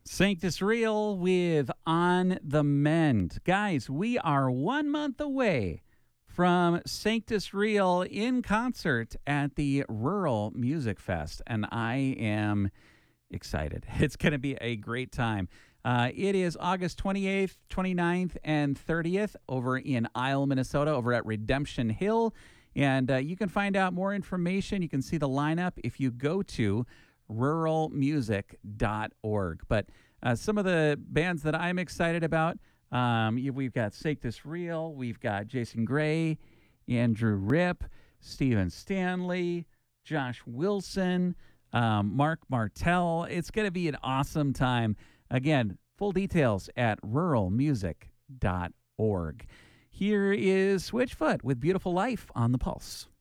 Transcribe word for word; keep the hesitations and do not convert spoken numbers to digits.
Sanctus Real with On the Mend. Guys, we are one month away from Sanctus Real in concert at the Rural Music Fest, and I am excited. It's going to be a great time. Uh, it is August twenty-eighth, twenty-ninth, and thirtieth over in Isle, Minnesota, over at Redemption Hill. And uh, you can find out more information. You can see the lineup if you go to rural music dot org. But uh, some of the bands that I'm excited about, um, you- we've got Sanctus Real, we've got Jason Gray, Andrew Ripp, Stephen Stanley, Josh Wilson, um, Mark Martell. It's going to be an awesome time. Again, full details at rural music dot org. Here is Switchfoot with Beautiful Life on the Pulse.